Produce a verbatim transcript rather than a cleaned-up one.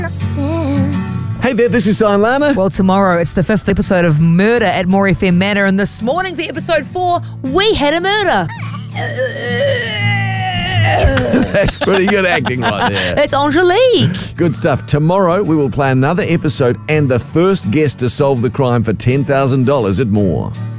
Hey there, this is Sion Lana. Well, tomorrow it's the fifth episode of Murder at More F M Manor, and this morning for episode four, we had a murder. That's pretty good acting right there. It's Angelique. Good stuff. Tomorrow we will play another episode and the first guest to solve the crime for ten thousand dollars at More.